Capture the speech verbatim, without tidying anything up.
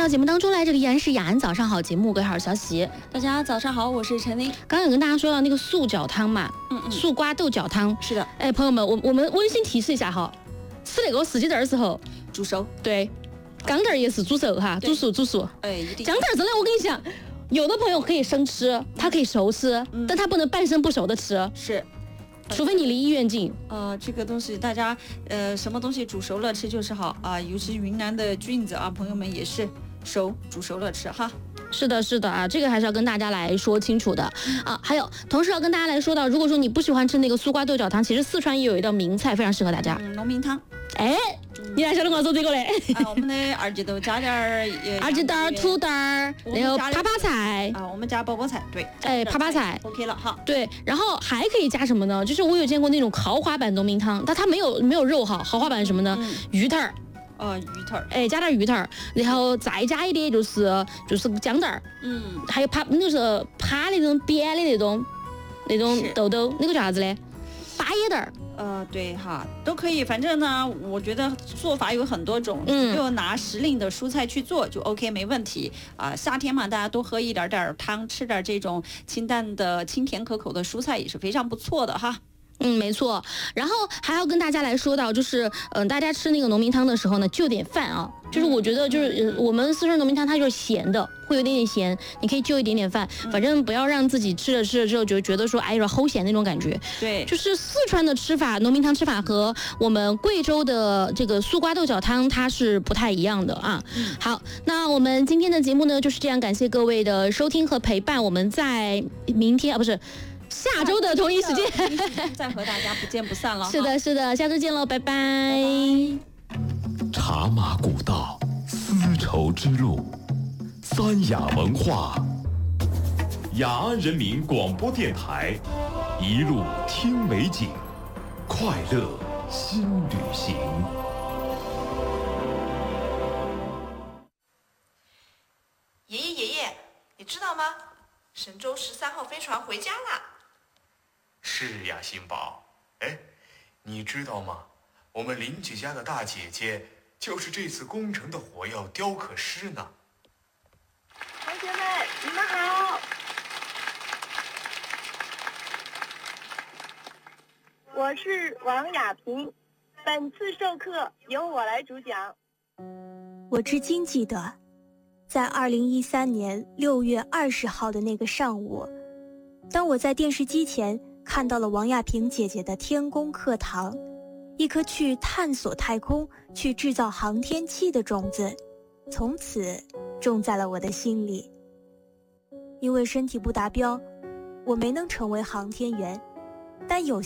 到节目当中来，这里依然是雅安早上好节目，各位好消息。 大家早上好，我是陈琳。 刚刚有跟大家说到那个素饺汤嘛，嗯嗯，素瓜豆角汤。 是的， 哎，朋友们，我我们温馨提示一下哈，吃那个四季豆的时候煮熟。 对，钢豆也是煮熟哈，煮熟煮熟。 哎，一定。 姜豆真的，我跟你讲，有的朋友可以生吃，他可以熟吃，嗯、但他不能半生不熟的吃。 是。 除非你离医院近， 呃，这个东西大家，呃，什么东西煮熟了吃就是好啊，尤其云南的菌子啊，朋友们也是熟煮熟了吃哈。 是的，是的啊，这个还是要跟大家来说清楚的啊。还有，同时要跟大家来说到，如果说你不喜欢吃那个素瓜豆角汤，其实四川也有一道名菜非常适合大家， 嗯，农民汤。 哎，你还晓得我说这个嘞？ 啊，我们的二季豆加点儿， 二季豆、土豆，然后啪啪菜啊，我们加包包菜，对， 哎，啪啪菜 ，OK 了哈。 对，然后还可以加什么呢？就是我有见过那种豪华版农民汤，但它没有没有肉哈，豪华版什么呢？嗯、鱼头儿。 呃，鱼头儿， 哎，加点鱼头儿，然后再加一点就是就是姜豆儿，嗯，还有趴那个是趴那种扁的那种那种豆豆，那个叫啥子嘞？八叶豆儿。 呃，对哈，都可以。反正呢，我觉得做法有很多种，嗯，就拿时令的蔬菜去做就 OK， 没问题啊、呃。夏天嘛，大家多喝一点点汤，吃点这种清淡的、清甜可口的蔬菜也是非常不错的哈。 嗯，没错。然后还要跟大家来说到，就是嗯、呃，大家吃那个农民汤的时候呢，就点饭啊。就是我觉得，就是、呃、我们四川农民汤它就是咸的，会有点点咸，你可以就一点点饭，反正不要让自己吃了吃了之后就觉得说哎有点齁咸那种感觉。 对， 就是四川的吃法，农民汤吃法和我们贵州的这个素瓜豆角汤它是不太一样的啊。嗯、好，那我们今天的节目呢就是这样，感谢各位的收听和陪伴，我们在明天啊不是。下周的同一时间再和大家不见不散了。 是的，是的，下周见喽，拜拜。 拜拜。 茶马古道，丝绸之路，三雅文化，雅安人民广播电台，一路听美景，快乐新旅行。 爷爷爷爷，你知道吗？神舟十三号飞船回家啦！ 是呀，新宝。哎，你知道吗？我们邻居家的大姐姐就是这次工程的火药雕刻师呢。 同学们，你们好！我是王雅萍，本次授课由我来主讲。 我至今记得，在二零一三年六月二十号的那个上午，当我在电视机前看到了王亚平姐姐的天宫课堂，一颗去探索太空、去制造航天器的种子，从此种在了我的心里。因为身体不达标，我没能成为航天员，但有